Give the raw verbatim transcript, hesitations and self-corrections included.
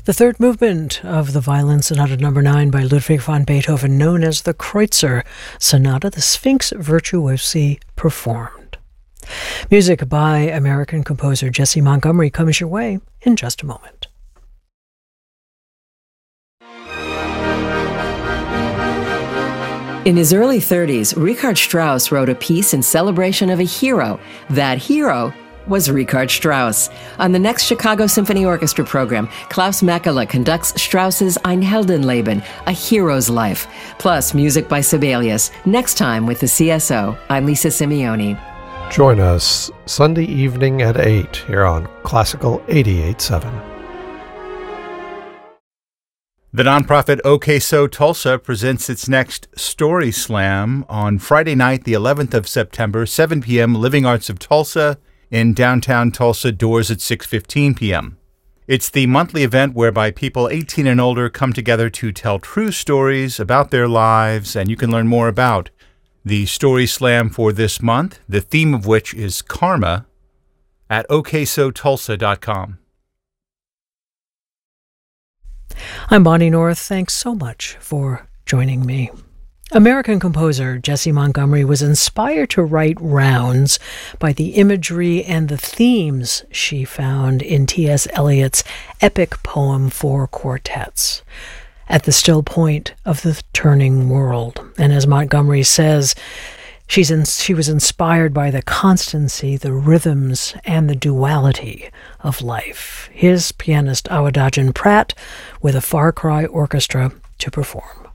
The third movement of the Violin Sonata number nine by Ludwig van Beethoven, known as the Kreutzer Sonata, the Sphinx Virtuosi performed. Music by American composer Jessie Montgomery comes your way in just a moment. In his early thirties, Richard Strauss wrote a piece in celebration of a hero. That hero was Richard Strauss. On the next Chicago Symphony Orchestra program, Klaus Makela conducts Strauss's Ein Heldenleben, A Hero's Life, plus music by Sibelius. Next time with the C S O, I'm Lisa Simeoni. Join us Sunday evening at eight here on Classical eighty-eight point seven. The nonprofit OK So Tulsa presents its next Story Slam on Friday night, the eleventh of September, seven p.m., Living Arts of Tulsa in downtown Tulsa, doors at six fifteen p.m. It's the monthly event whereby people eighteen and older come together to tell true stories about their lives, and you can learn more about the Story Slam for this month, the theme of which is karma, at o k so tulsa dot com. I'm Bonnie North. Thanks so much for joining me. American composer Jessie Montgomery was inspired to write Rounds by the imagery and the themes she found in T S. Eliot's epic poem Four Quartets, at the still point of the turning world. And as Montgomery says, she's in, she was inspired by the constancy, the rhythms, and the duality of life. Here's pianist Awadagin Pratt with a Far Cry Orchestra to perform.